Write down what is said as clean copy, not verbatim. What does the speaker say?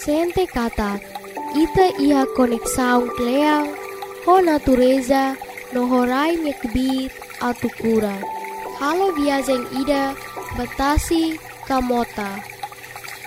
sente kata ita ia konek saung kleang ho natureza no horai mekbit atukura. Halo viajeng ida batasi kamota.